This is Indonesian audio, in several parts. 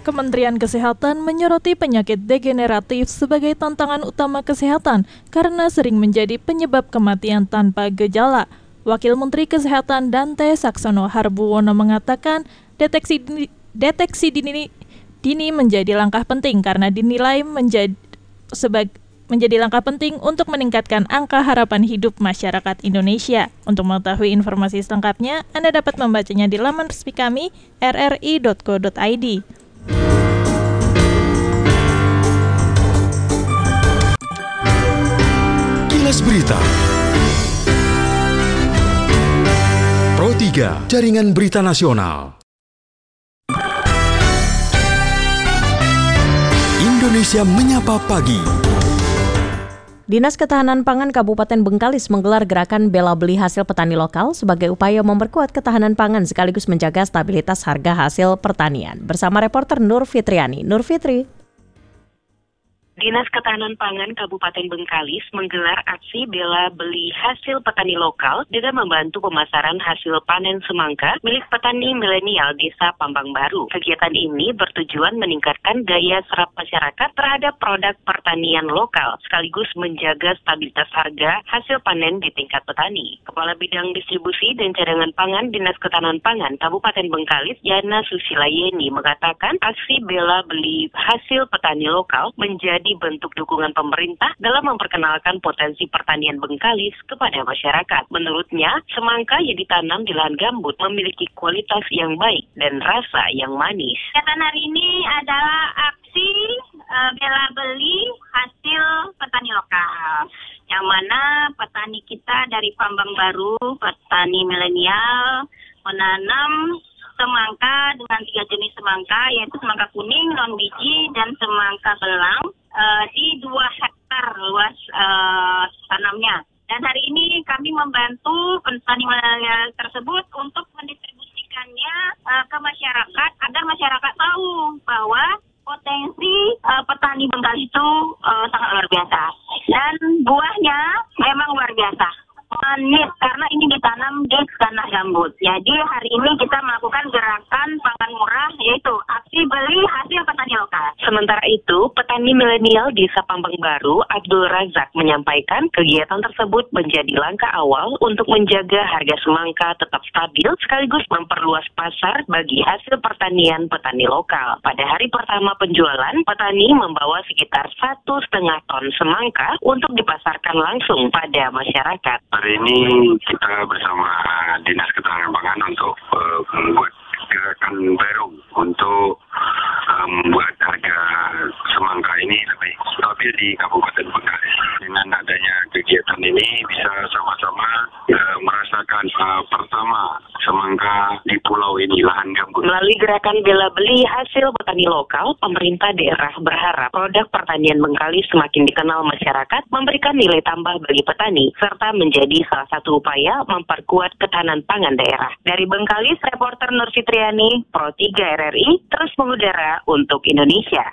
Kementerian Kesehatan menyoroti penyakit degeneratif sebagai tantangan utama kesehatan karena sering menjadi penyebab kematian tanpa gejala. Wakil Menteri Kesehatan Dante Saxono Harbuwono mengatakan deteksi dini menjadi langkah penting karena dinilai menjadi langkah penting untuk meningkatkan angka harapan hidup masyarakat Indonesia. Untuk mengetahui informasi selengkapnya, Anda dapat membacanya di laman resmi kami rri.co.id. Kilas Berita Pro 3 Jaringan Berita Nasional Indonesia Menyapa Pagi. Dinas Ketahanan Pangan Kabupaten Bengkalis menggelar gerakan bela beli hasil petani lokal sebagai upaya memperkuat ketahanan pangan sekaligus menjaga stabilitas harga hasil pertanian. Bersama reporter Nur Fitriani. Nur Fitri. Dinas Ketahanan Pangan Kabupaten Bengkalis menggelar aksi bela beli hasil petani lokal dengan membantu pemasaran hasil panen semangka milik petani milenial Desa Pambang Baru. Kegiatan ini bertujuan meningkatkan daya serap masyarakat terhadap produk pertanian lokal, sekaligus menjaga stabilitas harga hasil panen di tingkat petani. Kepala Bidang Distribusi dan Cadangan Pangan Dinas Ketahanan Pangan Kabupaten Bengkalis, Yana Susila Yeni, mengatakan aksi bela beli hasil petani lokal menjadi bentuk dukungan pemerintah dalam memperkenalkan potensi pertanian Bengkalis kepada masyarakat. Menurutnya, semangka yang ditanam di lahan gambut memiliki kualitas yang baik dan rasa yang manis. Kegiatan hari ini adalah aksi bela beli hasil petani lokal, yang mana petani kita dari Pambang Baru, petani milenial, menanam semangka dengan 3 jenis semangka, yaitu semangka kuning, non biji, dan semangka belang di 2 hektar luas tanamnya. Dan hari ini kami membantu petani milenial tersebut untuk mendistribusikannya ke masyarakat agar masyarakat tahu bahwa potensi petani Bengkalis itu sangat luar biasa. Dan buahnya memang luar biasa. Manis karena ini ditanam di tanah gambut. Jadi hari ini kita melakukan gerakan pangan murah, yaitu aksi beli hasil petani lokal. Sementara itu, petani milenial Desa Pambang Baru, Abdul Razak, menyampaikan kegiatan tersebut menjadi langkah awal untuk menjaga harga semangka tetap stabil sekaligus memperluas pasar bagi hasil pertanian petani lokal. Pada hari pertama penjualan, petani membawa sekitar 1,5 ton semangka untuk dipasarkan langsung pada masyarakat. Hari ini kita bersama Dinas Ketahanan Pangan untuk membuat gerakan baru untuk membuat harga semangka ini lebih stabil di Kabupaten Bengkalis. Dengan adanya kegiatan ini bisa sama-sama merasakan pertama semangka di pulau ini, lahan gambut. Melalui gerakan bela beli hasil petani lokal, pemerintah daerah berharap produk pertanian Bengkalis semakin dikenal masyarakat, memberikan nilai tambah bagi petani, serta menjadi salah satu upaya memperkuat ketahanan pangan daerah. Dari Bengkalis, reporter Nur Fitriani, Pro 3 RRI, terus mengudara untuk Indonesia.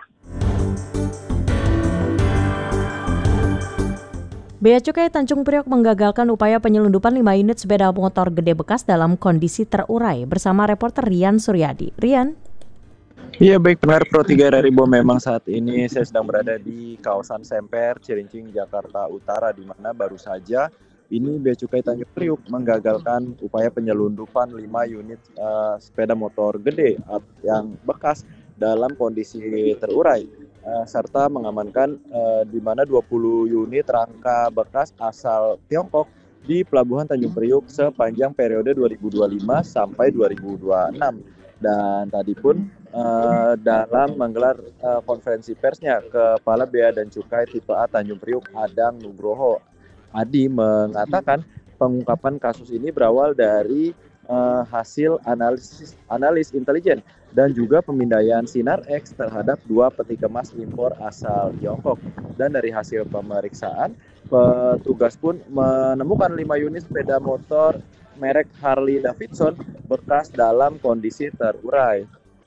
Bea Cukai Tanjung Priok menggagalkan upaya penyelundupan 5 unit sepeda motor gede bekas dalam kondisi terurai. Bersama reporter Rian Suryadi. Rian? Iya, baik, benar Pro 3 RRI bahwa memang saat ini saya sedang berada di kawasan Semper, Cilincing, Jakarta Utara, di mana baru saja ini Bea Cukai Tanjung Priok menggagalkan upaya penyelundupan 5 unit sepeda motor gede yang bekas dalam kondisi terurai. Serta mengamankan di mana 20 unit rangka bekas asal Tiongkok di Pelabuhan Tanjung Priok sepanjang periode 2025 sampai 2026. Dan tadi pun dalam menggelar konferensi persnya, Kepala Bea dan Cukai Tipe A Tanjung Priok Adang Nugroho Adi mengatakan pengungkapan kasus ini berawal dari hasil analis intelijen dan juga pemindaian Sinar X terhadap 2 peti kemas impor asal Tiongkok. Dan dari hasil pemeriksaan, petugas pun menemukan 5 unit sepeda motor merek Harley Davidson bekas dalam kondisi terurai.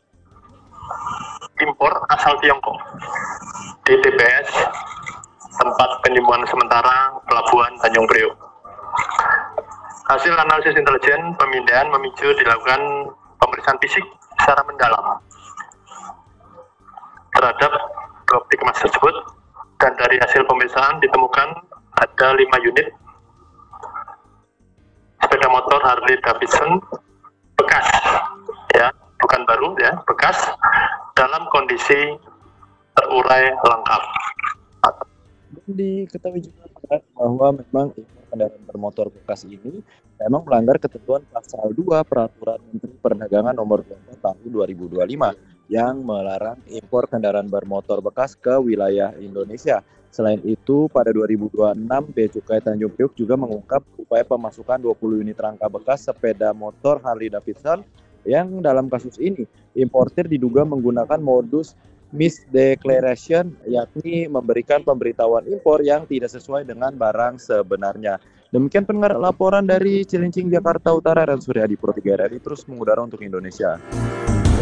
Impor asal Tiongkok, DTPS, tempat penyimpanan sementara Pelabuhan Tanjung Priok. Hasil analisis intelijen pemindaian memicu dilakukan pemeriksaan fisik secara mendalam. terhadap dua peti kemas tersebut, dan dari hasil pemeriksaan ditemukan ada 5 unit sepeda motor Harley Davidson bekas, ya, bukan baru, ya, bekas, dalam kondisi terurai lengkap. Dan diketahui juga bahwa memang impor kendaraan bermotor bekas ini memang melanggar ketentuan pasal 2 Peraturan Menteri Perdagangan Nomor 24 Tahun 2025 yang melarang impor kendaraan bermotor bekas ke wilayah Indonesia. Selain itu, pada 2026, Bea Cukai Tanjung Priok juga mengungkap upaya pemasukan 20 unit rangka bekas sepeda motor Harley Davidson yang dalam kasus ini, importir diduga menggunakan modus misdeclaration, yakni memberikan pemberitahuan impor yang tidak sesuai dengan barang sebenarnya. Demikian pendengar laporan dari Cilincing, Jakarta Utara, dan Suryadi Pro 3 RRI terus mengudara untuk Indonesia.